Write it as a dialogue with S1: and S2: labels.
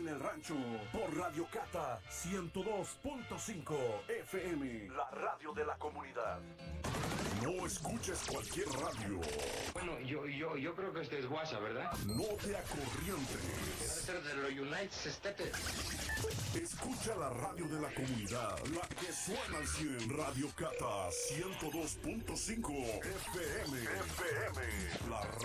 S1: en el rancho por Radio Cata 102.5 FM, la radio de la comunidad. No escuches cualquier radio.
S2: Bueno, yo creo que este es WhatsApp, ¿verdad?
S1: No te acorrientes.
S2: Debe ser de los United States.
S1: Escucha la radio de la comunidad, la que suena al 100. Radio Cata 102.5 FM. La